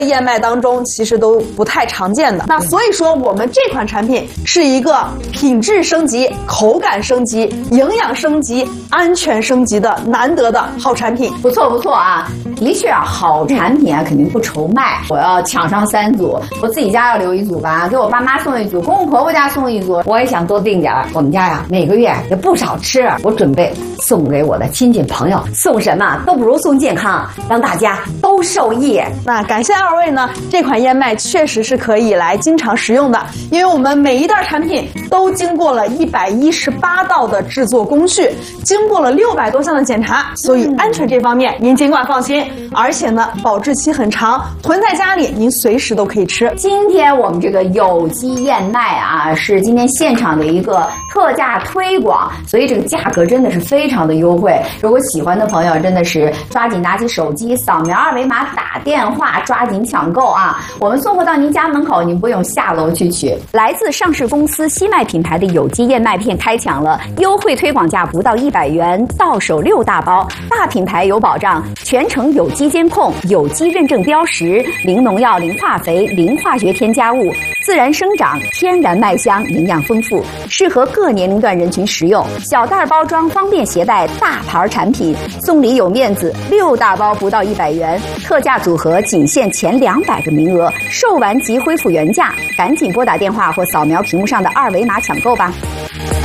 燕麦当中其实都不太常见的。那所以说，我们这款产品是一个品质升级、口感升级、营养升级、安全升级的难得的好产品。 不错不错啊，的确啊，好产品啊肯定不愁卖。我要抢上3组，我自己家要留1组吧，给我爸妈送1组，公公婆婆家送1组。我也想多订点儿，我们家呀每个月也不少吃，我准备送给我的亲戚朋友。送什么都不如送健康，让大家都受益。 那感谢2位呢，这款燕麦确实是可以来经常食用的，因为我们每一袋产品都经过了118道的制作工序，经过了600多项的检查，所以安全这方面您尽管放心。而且呢，保质期很长，囤在家里您随时都可以吃。 今天我们这个有机燕麦啊，是今天现场的一个特价推广，所以这个价格真的是非常的优惠。如果喜欢的朋友，真的是抓紧拿起手机，扫描2维码，打电话，抓紧抢购啊！我们送货到您家门口，您不用下楼去取。来自上市公司西麦品牌的有机燕麦片开抢了，优惠推广价不到100元，到手6大包，大品牌有保障，全程有机监控，有机认证标识，零农药、零化肥、零化学添加物，自然生长，天然麦香，营养丰富，适合各年龄段人群食用。小袋包装方便携带，大牌产品，送礼有面子，6大包不到100元，特价组合仅限前200个名额，售完即恢复原价，赶紧拨打电话或扫描屏幕上的2维码抢购吧。